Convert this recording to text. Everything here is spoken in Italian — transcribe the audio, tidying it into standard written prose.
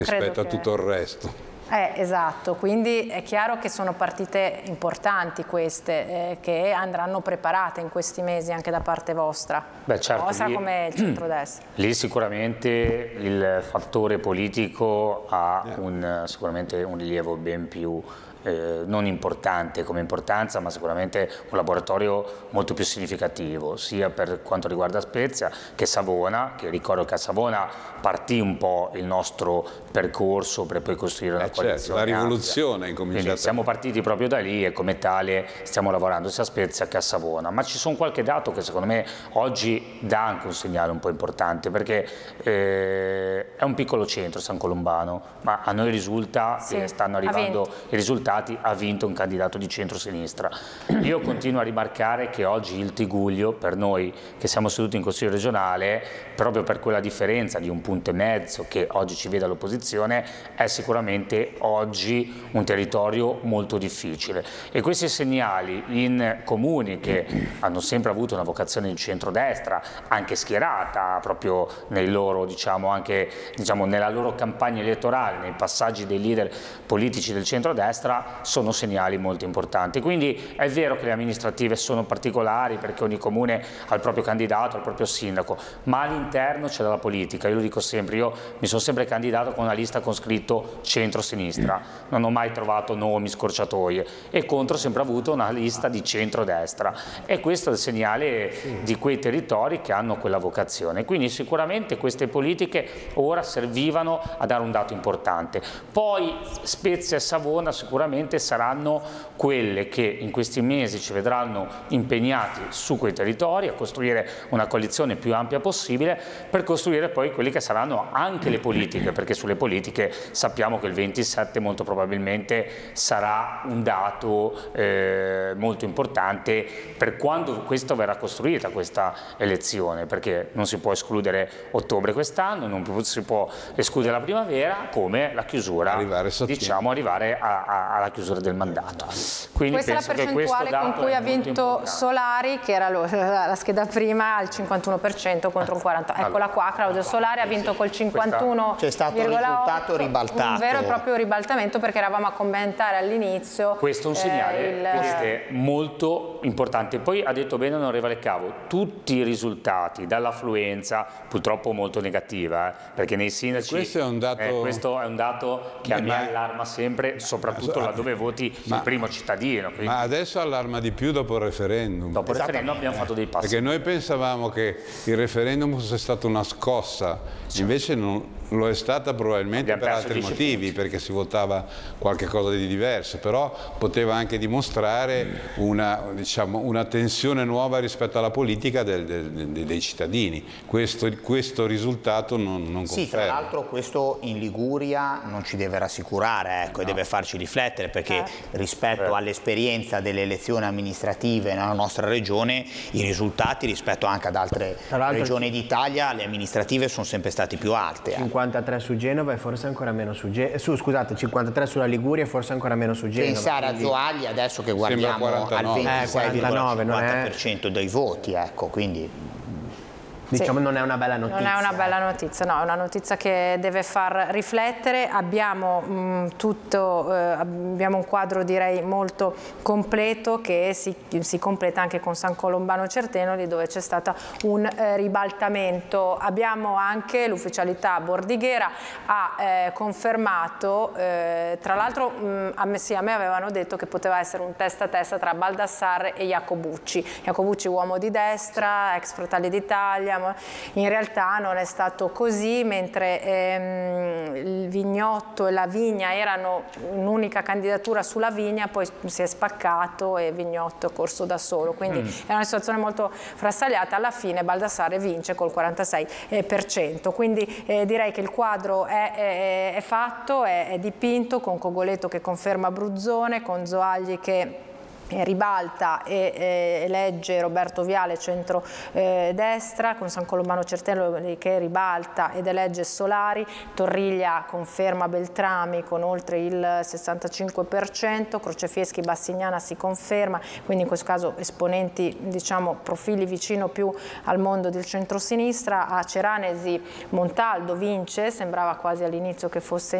rispetto a tutto il resto. Esatto, quindi è chiaro che sono partite importanti queste, che andranno preparate in questi mesi anche da parte vostra. Beh, certo, vostra come il centrodestra. Lì sicuramente il fattore politico ha sicuramente un rilievo ben più non importante come importanza, ma sicuramente un laboratorio molto più significativo, sia per quanto riguarda Spezia che Savona, che ricordo che a Savona partì un po' il nostro percorso per poi costruire una coalizione. La rivoluzione è incominciata. Quindi siamo partiti proprio da lì e come tale stiamo lavorando sia a Spezia che a Savona, ma ci sono qualche dato che secondo me oggi dà anche un segnale un po' importante, perché è un piccolo centro San Colombano, ma a noi risulta che stanno arrivando i risultati, ha vinto un candidato di centro-sinistra. Io continuo a rimarcare che oggi il Tigullio, per noi che siamo seduti in Consiglio regionale, proprio per quella differenza di un punto e mezzo che oggi ci vede all'opposizione, è sicuramente oggi un territorio molto difficile. E questi segnali in comuni che hanno sempre avuto una vocazione di centrodestra, anche schierata proprio nei loro, nella loro campagna elettorale, nei passaggi dei leader politici del centrodestra, sono segnali molto importanti. Quindi è vero che le amministrative sono particolari perché ogni comune ha il proprio candidato, il proprio sindaco, ma all'interno c'è della politica. Io lo dico sempre, io mi sono sempre candidato con una lista con scritto centro-sinistra, non ho mai trovato nomi, scorciatoie, e contro ho sempre avuto una lista di centrodestra, e questo è il segnale di quei territori che hanno quella vocazione. Quindi sicuramente queste politiche ora servivano a dare un dato importante. Poi Spezia e Savona sicuramente saranno quelle che in questi mesi ci vedranno impegnati su quei territori a costruire una coalizione più ampia possibile, per costruire poi quelli che saranno anche le politiche, perché sulle politiche sappiamo che il 27 molto probabilmente sarà un dato molto importante per quando questo verrà costruita, questa elezione, perché non si può escludere ottobre quest'anno, non si può escludere la primavera, come la chiusura, arrivare alla chiusura del mandato. Quindi questa è la percentuale con cui ha vinto Solari, che era la scheda prima, al 51% contro un 40%. Eccola qua, Claudio Solari ha vinto col 51,8%. C'è stato un risultato ribaltato. Un vero e proprio ribaltamento, perché eravamo a commentare all'inizio. Questo è un segnale molto importante. Poi ha detto bene onorevole Cavo, tutti i risultati, dall'affluenza purtroppo molto negativa, perché nei sindaci questo è un dato che a me allarma sempre, soprattutto laddove voti il primo cittadino. Quindi. Ma adesso allarma di più dopo il referendum. Dopo il referendum abbiamo fatto dei passi. Perché noi pensavamo che il referendum fosse stata una scossa, invece non lo è stata probabilmente per altri motivi, perché si votava qualche cosa di diverso, però poteva anche dimostrare una tensione nuova rispetto alla politica dei cittadini. Questo risultato non conferma. Sì, tra l'altro questo in Liguria non ci deve rassicurare, ecco, e deve farci riflettere, perché rispetto all'esperienza delle elezioni amministrative nella nostra regione, i risultati rispetto anche ad altre regioni d'Italia, le amministrative sono sempre stati più alte. 53 su Genova e forse ancora meno su scusate, 53 sulla Liguria e forse ancora meno su Genova. Pensare a Zoagli adesso che guardiamo al 26,50% dei voti, ecco, quindi diciamo non è una bella notizia. Non è una bella notizia, no, è una notizia che deve far riflettere. Abbiamo abbiamo un quadro, direi, molto completo, che si completa anche con San Colombano Certenoli, dove c'è stato un ribaltamento. Abbiamo anche l'ufficialità bordighera ha confermato, tra l'altro a me avevano detto che poteva essere un testa a testa tra Baldassarre e Iacobucci. Iacobucci uomo di destra, ex Fratelli d'Italia. In realtà non è stato così, mentre il Vignotto e la Vigna erano un'unica candidatura sulla Vigna, poi si è spaccato e Vignotto è corso da solo, quindi è una situazione molto frastagliata. Alla fine Baldassarre vince col 46%, quindi direi che il quadro è fatto, è dipinto, con Cogoleto che conferma Bruzzone, con Zoagli che ribalta e elegge Roberto Viale centro-destra, con San Colombano Certello che ribalta ed elegge Solari, Torriglia conferma Beltrami con oltre il 65%, Crocefieschi Bassignana si conferma, quindi in questo caso esponenti, diciamo, profili vicino più al mondo del centro-sinistra. A Ceranesi Montaldo vince, sembrava quasi all'inizio che fosse